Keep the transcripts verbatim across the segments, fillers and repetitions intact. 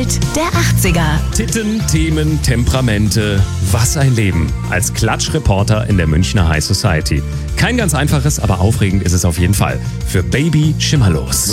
Welt der achtziger. Titten, Themen, Temperamente. Was ein Leben. Als Klatschreporter in der Münchner High Society. Kein ganz einfaches, aber aufregend ist es auf jeden Fall. Für Baby Schimmerlos.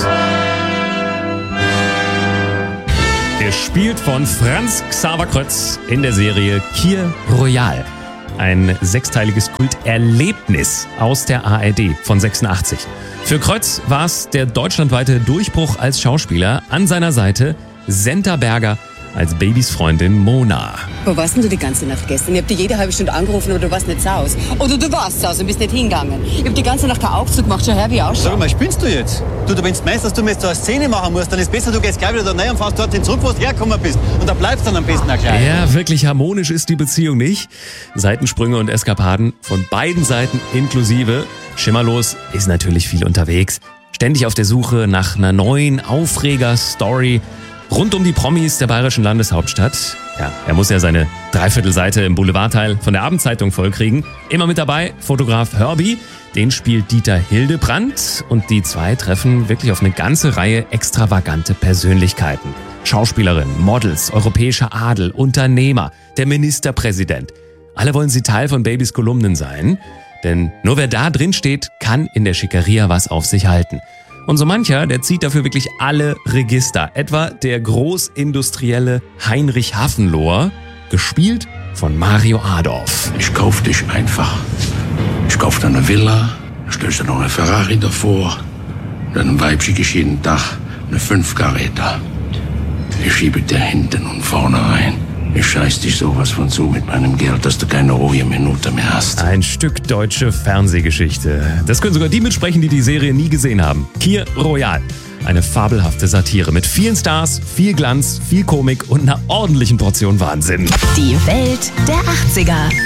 Gespielt von Franz Xaver Krötz in der Serie Kir Royal. Ein sechsteiliges Kulterlebnis aus der A R D von sechsundachtzig. Für Krötz war es der deutschlandweite Durchbruch als Schauspieler. An seiner Seite Senta Berger als Babys Freundin Mona. Wo warst denn du die ganze Nacht gestern? Ich hab dich jede halbe Stunde angerufen, aber du warst nicht zu Hause. Oder du warst zu Hause und bist nicht hingegangen. Ich hab die ganze Nacht keinen Aufzug gemacht, schau her, wie ausschaut. Sag mal, spinnst du jetzt? Du, du, wenn du meinst, dass du mir jetzt so eine Szene machen musst, dann ist besser, du gehst gleich wieder da rein und fährst dorthin zurück, wo du hergekommen bist. Und da bleibst dann am besten auch gleich. Ja, wirklich harmonisch ist die Beziehung nicht. Seitensprünge und Eskapaden von beiden Seiten inklusive. Schimmerlos ist natürlich viel unterwegs. Ständig auf der Suche nach einer neuen Aufreger-Story rund um die Promis der bayerischen Landeshauptstadt. Ja, er muss ja seine Dreiviertelseite im Boulevardteil von der Abendzeitung vollkriegen. Immer mit dabei Fotograf Herbie, den spielt Dieter Hildebrandt. Und die zwei treffen wirklich auf eine ganze Reihe extravagante Persönlichkeiten. Schauspielerinnen, Models, europäischer Adel, Unternehmer, der Ministerpräsident. Alle wollen sie Teil von Babys Kolumnen sein. Denn nur wer da drin steht, kann in der Schickeria was auf sich halten. Und so mancher, der zieht dafür wirklich alle Register. Etwa der Großindustrielle Heinrich Hafenlohr, gespielt von Mario Adorf. Ich kauf dich einfach. Ich kauf dir eine Villa, stell dir noch eine Ferrari davor, deinem Weib schicke ich jeden Tag eine Fünf-Karäter. Ich schiebe dir hinten und vorne rein. Ich scheiß dich sowas von zu mit meinem Geld, dass du keine ruhige Minute mehr hast. Ein Stück deutsche Fernsehgeschichte. Das können sogar die mitsprechen, die die Serie nie gesehen haben. Kir Royal. Eine fabelhafte Satire mit vielen Stars, viel Glanz, viel Komik und einer ordentlichen Portion Wahnsinn. Die Welt der achtziger.